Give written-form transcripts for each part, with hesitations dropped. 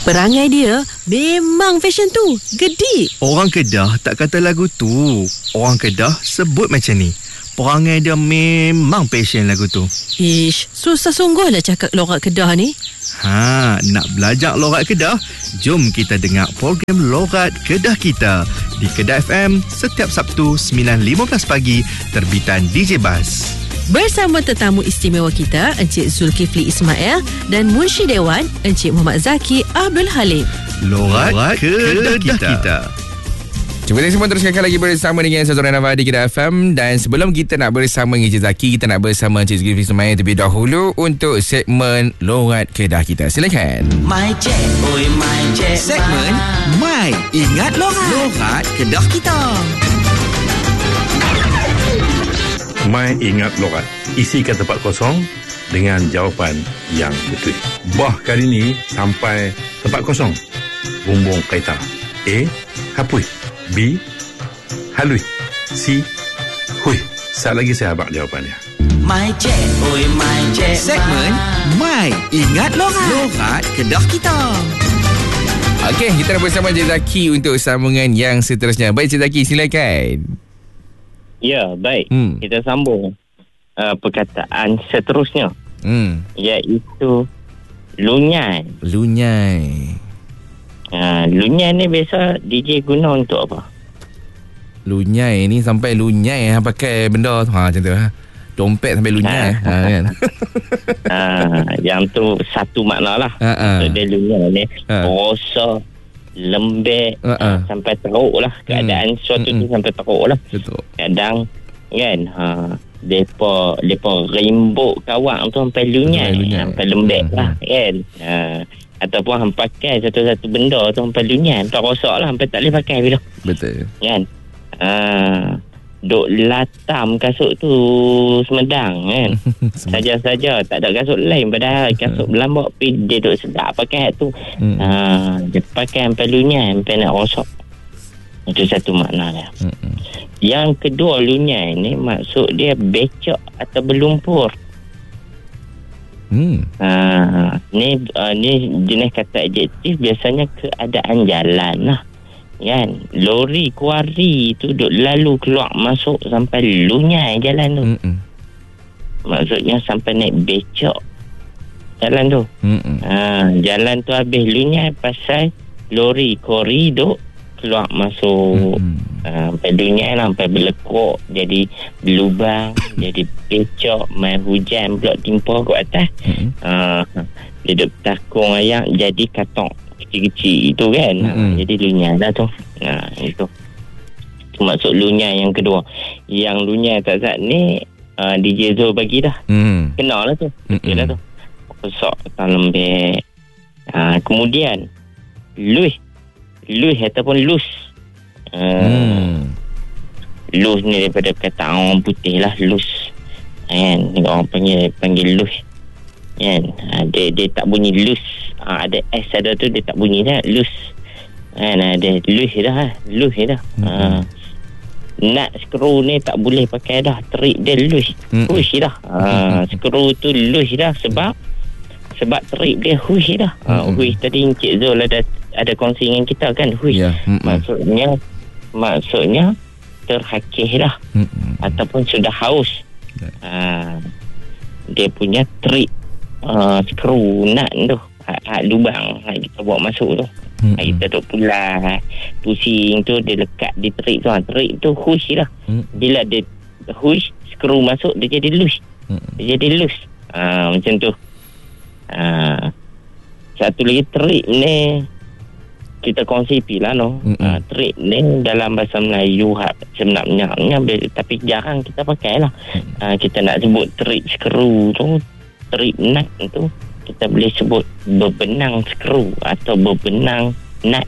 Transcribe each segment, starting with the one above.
Perangai dia memang fashion tu. Gedik. Orang Kedah tak kata lagu tu. Orang Kedah sebut macam ni. Perangai dia memang passion lagu tu. Ish, susah sungguh nak cakap logat Kedah ni. Nak belajar logat Kedah? Jom kita dengar program Logat Kedah Kita di Kedah FM setiap Sabtu 9.15 pagi terbitan DJ Bas. Bersama tetamu istimewa kita, Encik Zulkifli Ismail dan Munshi Dewan, Encik Muhammad Zaki Abdul Halim. Logat Kedah Kita. Terima kasih semua, teruskan lagi bersama dengan Sazoran Nava di Kedah FM. Dan sebelum kita nak bersama dengan Encik Zaki, kita nak bersama Encik Zulkifli Ismail terlebih dahulu untuk segmen Logat Kedah Kita. Silakan. My Cek, oi My Cek. Segmen My Ingat Logat Kedah Kita. My Ingat Logat. Isi kata tempat kosong dengan jawapan yang betul. Bah kali ni sampai tempat kosong. Bumbung kereta. A. Hapui. B. Halui. C. Hui. Saat lagi saya abang jawapannya. My Cek, oi My Cek. Segmen My Ingat Logat Kedah Kita. Okey, kita dah bersama Encik Zaki untuk sambungan yang seterusnya. Baik, Encik Zaki, silakan. Ya, baik. Kita sambung perkataan seterusnya. Iaitu lunyai. Lunyai. Lunyai ni biasa DJ guna untuk apa? Lunyai ni sampai lunyai pakai benda tu. Macam tu. Dompet sampai lunyai. Kan? Yang tu satu makna lah. So, dia lunyai ni rasa lembek sampai teruk lah keadaan suatu tu sampai teruk lah. Betul. Kadang kan Depa rembuk kawak tu sampai lunyai. Sampai lembek lah kan. Ataupun hang pakai satu-satu benda tu sampai lunyai, tak rosak lah, sampai tak boleh pakai bila. Betul. Kan? Duk latam kasut tu semedang kan. Saja-saja tak ada kasut lain, padahal kasut berlambak tapi dia duk sedap pakai tu. Dia pakai sampai lunyai, sampai nak rosak. Itu satu makna dia. Yang kedua, lunyai ni maksud dia becek atau berlumpur. Ni jenis kata adjektif, biasanya keadaan jalan lah kan. Lori kuari tu duk lalu keluar masuk sampai lunyai jalan tu. Maksudnya sampai naik becek jalan tu. Jalan tu habis lunyai pasal lori kuari duk keluar masuk. Sampai lunyai lah, sampai berlekuk, jadi berlubang, jadi becek, main hujan pula timpa kat atas. Dia duk takung ayak jadi katok kecil-kecil itu kan. Jadi lunyai lah tu. Itu maksud lunyai yang kedua. Yang lunyai tak saat ni DJ Zul bagi dah. Kenal lah tu. Betul lah tu. Rosak atau lembek. Kemudian luih ataupun lus. Lus ni daripada kata orang putih lah, lus kan. Orang panggil lus kan. Dia tak bunyi lus. Ada S ada tu, dia tak bunyi dah lus kan. Ada lus dah. Nut skru ni tak boleh pakai dah, terik dia lus. Hush dah. Skru tu lus dah sebab terik dia hush dah. Hush tadi Encik Zul ada kongsi dengan kita kan, hush. Maksudnya terhakis dah. Ataupun sudah haus. Dia punya terik skru nut tu, lubang kita bawa masuk tu. Kita duk pulas pusing tu, dia lekat di terik tu. Terik tu hush dah. Bila dia hush, skru masuk, dia jadi loose. Macam tu. Satu lagi terik ni kita kongsi pilah no. Terik ni dalam bahasa Melayu sebenarnya tapi jarang kita pakai lah. Kita nak sebut terik skru tu, terik nut tu, kita boleh sebut bebenang skru atau bebenang nut.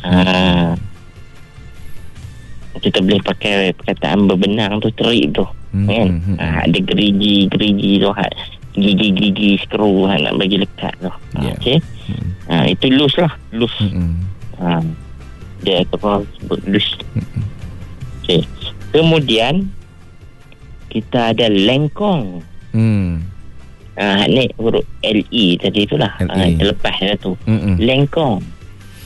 Kita boleh pakai perkataan bebenang tu, terik tu kan. Ada gerigi tu, gigi skru nak bagi lekat tu. Okey. Itu loose lah, loose. Dia apa sebut loose. Okey. Kemudian kita ada lengkong. Ni huruf LE tadi itulah. Terlepas dah tu. Lengkong.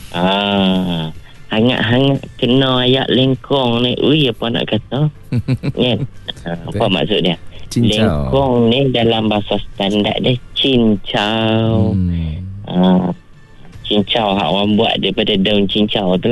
Hangat-hangat kena ayak lengkong ni. Ui, apa nak kata? Kan? Apa maksud dia? Cincau. Lengkong ni dalam bahasa standard dia cincau. Cincau hak orang buat daripada daun cincau tu